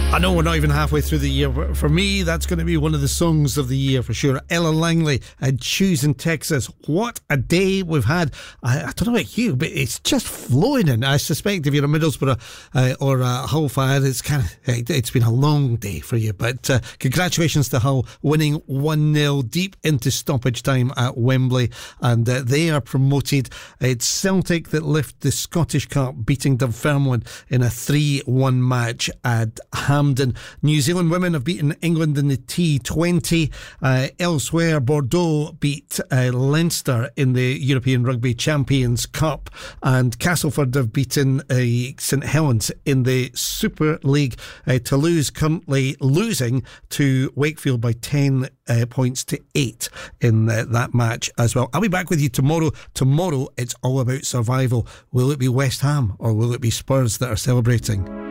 I know we're not even halfway through the year, but for me, that's going to be one of the songs of the year for sure. Ella Langley and Choose in Texas. What a day we've had. I don't know about you, but it's just flowing in. I suspect if you're a Middlesbrough or a Hull fan, it's been a long day for you. But congratulations to Hull winning 1-0 deep into stoppage time at Wembley, and they are promoted. It's Celtic that lift the Scottish Cup, beating Dunfermline in a 3-1 match at Hampden. New Zealand women have beaten England in the T20. Elsewhere, Bordeaux beat Leinster in the European Rugby Champions Cup, and Castleford have beaten St Helens in the Super League. Toulouse currently losing to Wakefield by 10 points to 8 in that match as well. I'll be back with you tomorrow. Tomorrow it's all about survival. Will it be West Ham or will it be Spurs that are celebrating?